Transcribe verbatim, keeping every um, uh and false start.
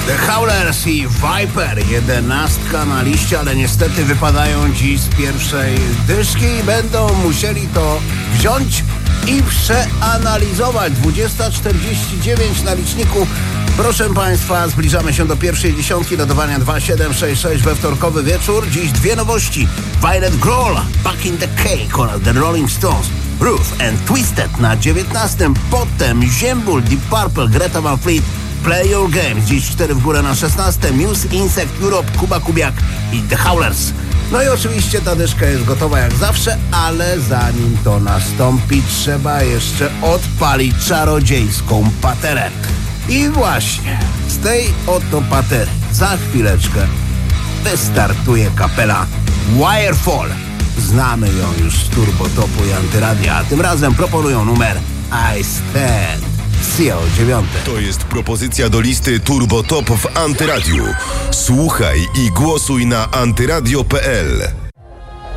The Howlers i Viper, jedenastka na liście, ale niestety wypadają dziś z pierwszej dyszki i będą musieli to wziąć i przeanalizować. dwudziesta czterdzieści dziewięć na liczniku. Proszę Państwa, zbliżamy się do pierwszej dziesiątki nadawania dwa siedem sześć sześć we wtorkowy wieczór. Dziś dwie nowości. Violet Grohl, Back in the Cake oraz The Rolling Stones, Roof and Twisted na dziewiętnastym. Potem Ziembul, Deep Purple, Greta Van Fleet, Play Your Games. Dziś cztery w górę na szesnastym. Muse, Insect, Europe, Kuba Kubiak i The Howlers. No i oczywiście ta dyszka jest gotowa jak zawsze, ale zanim to nastąpi, trzeba jeszcze odpalić czarodziejską paterę. I właśnie z tej oto patery za chwileczkę wystartuje kapela Wirefall. Znamy ją już z Turbo Topu i Antyradia, a tym razem proponują numer I Stand. C O dziewięć. To jest propozycja do listy Turbo Top w Antyradiu. Słuchaj i głosuj na antyradio kropka p l.